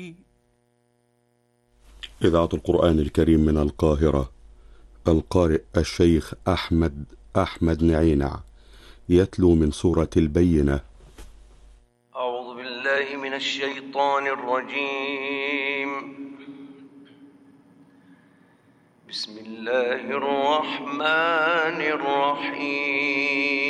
إذاعة القرآن الكريم من القاهرة. القارئ الشيخ أحمد نعينع يتلو من سورة البينة. أعوذ بالله من الشيطان الرجيم. بسم الله الرحمن الرحيم.